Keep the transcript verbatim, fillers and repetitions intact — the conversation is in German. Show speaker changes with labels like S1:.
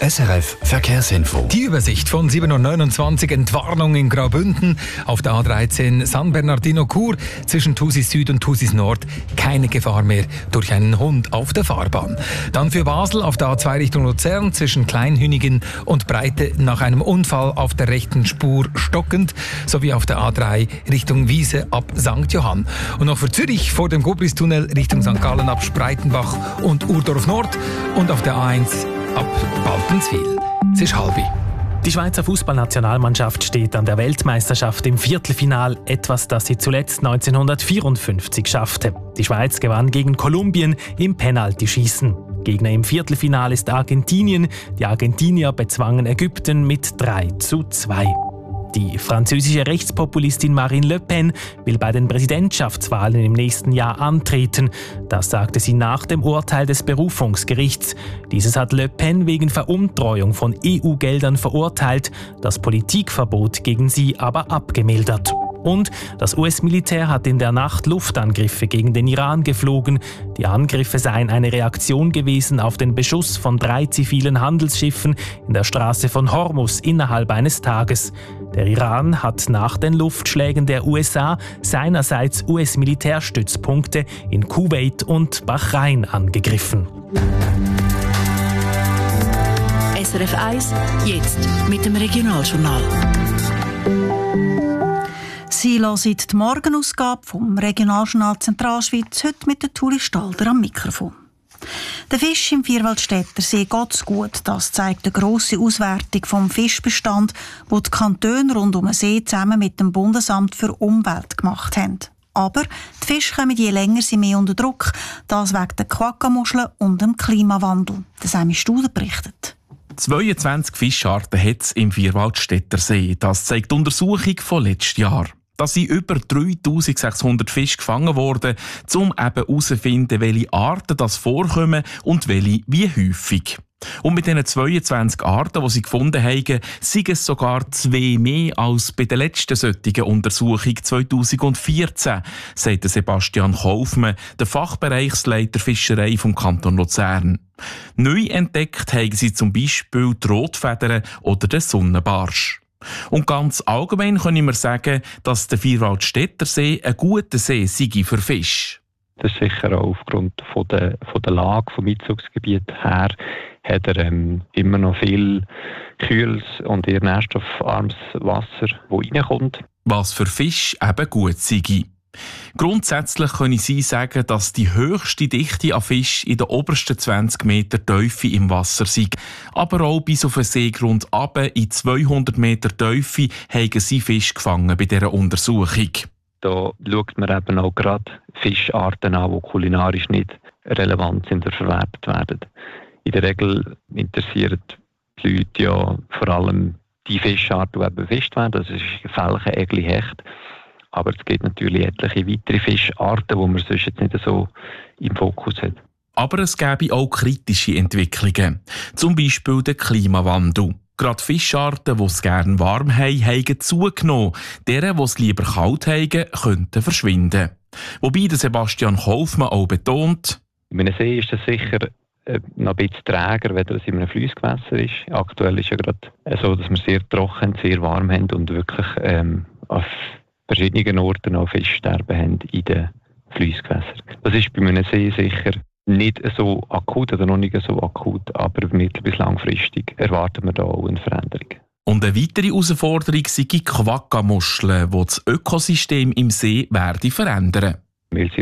S1: S R F Verkehrsinfo.
S2: Die Übersicht von sieben Uhr neunundzwanzig, Entwarnung in Graubünden. Auf der A dreizehn San Bernardino Chur zwischen Thusis Süd und Thusis Nord keine Gefahr mehr durch einen Hund auf der Fahrbahn. Dann für Basel auf der A zwei Richtung Luzern zwischen Kleinhünigen und Breite nach einem Unfall auf der rechten Spur stockend, sowie auf der A drei Richtung Wiese ab Sankt Johann. Und noch für Zürich vor dem Gobristunnel Richtung Sankt Gallen ab Spreitenbach und Urdorf Nord und auf der A eins ab Baltenswil. Es ist halb.
S3: Die Schweizer Fußballnationalmannschaft steht an der Weltmeisterschaft im Viertelfinal, etwas, das sie zuletzt neunzehnhundertvierundfünfzig schaffte. Die Schweiz gewann gegen Kolumbien im Penaltyschießen. Gegner im Viertelfinal ist Argentinien. Die Argentinier bezwangen Ägypten mit drei zu zwei. Die französische Rechtspopulistin Marine Le Pen will bei den Präsidentschaftswahlen im nächsten Jahr antreten. Das sagte sie nach dem Urteil des Berufungsgerichts. Dieses hat Le Pen wegen Veruntreuung von E U-Geldern verurteilt, das Politikverbot gegen sie aber abgemildert. Und das U S-Militär hat in der Nacht Luftangriffe gegen den Iran geflogen. Die Angriffe seien eine Reaktion gewesen auf den Beschuss von drei zivilen Handelsschiffen in der Straße von Hormuz innerhalb eines Tages. Der Iran hat nach den Luftschlägen der U S A seinerseits U S-Militärstützpunkte in Kuwait und Bahrain angegriffen.
S4: S R F eins, jetzt mit dem Regionaljournal. Sie hören die Morgenausgabe vom Regionaljournal Zentralschweiz, heute mit der Turi Stalder am Mikrofon. Der Fisch im Vierwaldstätter See geht's gut. Das zeigt eine grosse Auswertung vom Fischbestand, die die Kantone rund um den See zusammen mit dem Bundesamt für Umwelt gemacht haben. Aber die Fische kommen je länger sie mehr unter Druck, das wegen der Quagga-Muscheln und dem Klimawandel. Das Semi Studer berichtet.
S5: zweiundzwanzig Fischarten hat es im Vierwaldstätter See. Das zeigt die Untersuchung von letztem Jahr. Da sind über dreitausendsechshundert Fische gefangen worden, um eben herauszufinden, welche Arten das vorkommen und welche wie häufig. Und mit diesen zweiundzwanzig Arten, die sie gefunden haben, sind es sogar zwei mehr als bei der letzten solchen Untersuchung zweitausendvierzehn, sagt Sebastian Kaufmann, der Fachbereichsleiter Fischerei vom Kanton Luzern. Neu entdeckt haben sie zum Beispiel die Rotfedern oder den Sonnenbarsch. Und ganz allgemein können wir sagen, dass der Vierwaldstätter See ein guter See sei für Fische.
S6: Das ist sicher auch aufgrund von der, von der Lage vom Einzugsgebiet her, hat er ähm, immer noch viel kühles und eher nährstoffarmes Wasser, das reinkommt.
S5: Was für Fische eben gut sei. Grundsätzlich können Sie sagen, dass die höchste Dichte an Fisch in den obersten zwanzig Meter Tiefe im Wasser sei. Aber auch bis auf den Seegrund runter in zweihundert Meter Tiefe haben Sie Fisch gefangen bei dieser Untersuchung.
S6: Da schaut man eben auch gerade Fischarten an, die kulinarisch nicht relevant sind oder verwertet werden. In der Regel interessieren die Leute ja vor allem die Fischarten, die eben befischt werden. Das ist Felchen, Egli, Hecht. Aber es gibt natürlich etliche weitere Fischarten, die man sonst jetzt nicht so im Fokus hat.
S5: Aber es gäbe auch kritische Entwicklungen. Zum Beispiel den Klimawandel. Gerade Fischarten, die es gerne warm haben, haben zugenommen. Deren, die es lieber kalt haben, könnten verschwinden. Wobei der Sebastian Kaufmann auch betont:
S6: In einem See ist das sicher noch ein bisschen träger, wenn es in einem Fliessgewässer ist. Aktuell ist ja gerade so, dass wir sehr trocken, sehr warm haben und wirklich ähm, auf verschiedenen Orten auch Fischsterben haben in den Fliessgewässern. Das ist bei einem See sicher nicht so akut oder noch nicht so akut, aber mittel- bis langfristig erwarten wir da auch eine Veränderung.
S5: Und eine weitere Herausforderung sind die Quagga-Muscheln, die das Ökosystem im See werden verändern.
S6: Weil sie